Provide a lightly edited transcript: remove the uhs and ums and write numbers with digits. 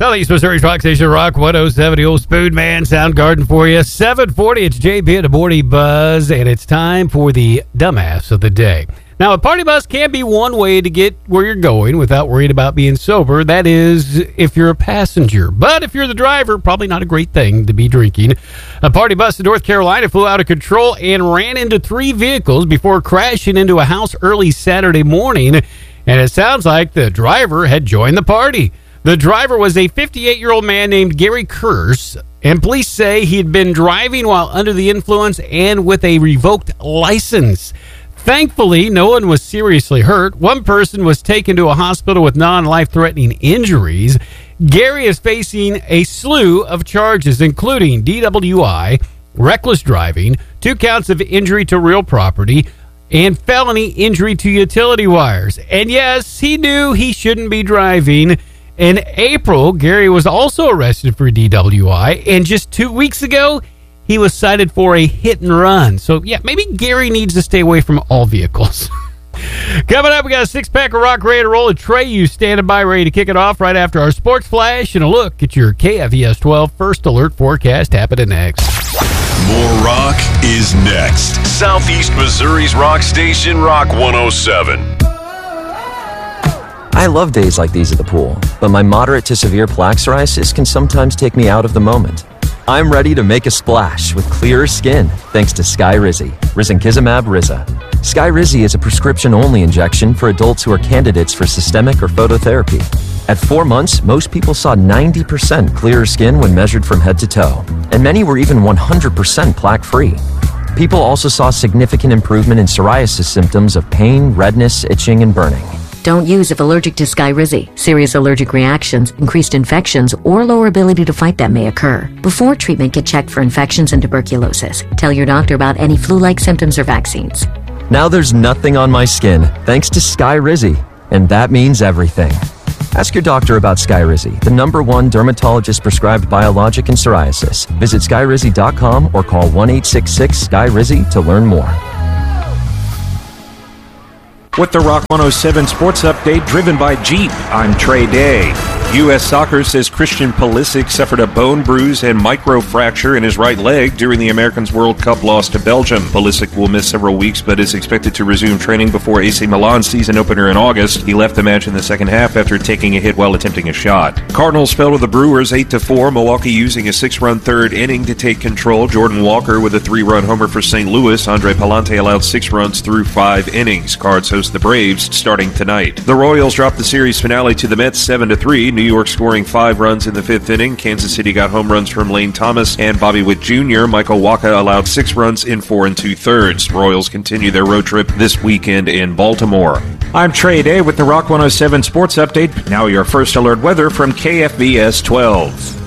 Southeast Missouri's Rock Station, Rock 107, the old Spoon Man Soundgarden for you. 7:40, it's JB at the Morning Buzz, and it's time for the dumbass of the day. Now, a party bus can be one way to get where you're going without worrying about being sober. That is, if you're a passenger. But if you're the driver, probably not a great thing to be drinking. A party bus in North Carolina flew out of control and ran into 3 vehicles before crashing into a house early Saturday morning. And it sounds like the driver had joined the party. The driver was a 58-year-old man named Gary Kurz, and police say he'd been driving while under the influence and with a revoked license. Thankfully, no one was seriously hurt. One person was taken to a hospital with non-life-threatening injuries. Gary is facing a slew of charges, including DWI, reckless driving, 2 counts of injury to real property, and felony injury to utility wires. And yes, he knew he shouldn't be driving. In April, Gary was also arrested for DWI, and just 2 weeks ago, he was cited for a hit and run. So, yeah, maybe Gary needs to stay away from all vehicles. Coming up, we got a 6-pack of rock ready to roll. And Trey, you standing by ready to kick it off right after our sports flash and a look at your KFES 12 First Alert forecast happening next. More rock is next. Southeast Missouri's rock station, Rock 107. I love days like these at the pool, but my moderate to severe plaque psoriasis can sometimes take me out of the moment. I'm ready to make a splash with clearer skin thanks to Skyrizi, risankizumab Riza. Skyrizi is a prescription-only injection for adults who are candidates for systemic or phototherapy. At 4 months, most people saw 90% clearer skin when measured from head to toe, and many were even 100% plaque-free. People also saw significant improvement in psoriasis symptoms of pain, redness, itching, and burning. Don't use if allergic to Skyrizi. Serious allergic reactions, increased infections, or lower ability to fight them may occur. Before treatment, get checked for infections and tuberculosis. Tell your doctor about any flu-like symptoms or vaccines. Now there's nothing on my skin thanks to Skyrizi, and that means everything. Ask your doctor about Skyrizi, the #1 dermatologist-prescribed biologic in psoriasis. Visit Skyrizi.com or call 1-866-SKYRIZI to learn more. With the Rock 107 Sports Update driven by Jeep, I'm Trey Day. U.S. Soccer says Christian Pulisic suffered a bone bruise and microfracture in his right leg during the Americans World Cup loss to Belgium. Pulisic will miss several weeks but is expected to resume training before AC Milan's season opener in August. He left the match in the second half after taking a hit while attempting a shot. Cardinals fell to the Brewers 8-4, Milwaukee using a 6-run third inning to take control. Jordan Walker with a 3-run homer for St. Louis. Andre Palante allowed 6 runs through 5 innings. Cards host the Braves starting tonight. The Royals dropped the series finale to the Mets 7-3. New York scoring 5 runs in the 5th inning. Kansas City got home runs from Lane Thomas and Bobby Witt Jr. Michael Wacha allowed 6 runs in 4 2/3. Royals continue their road trip this weekend in Baltimore. I'm Trey Day with the Rock 107 Sports Update. Now your First Alert weather from KFBS 12.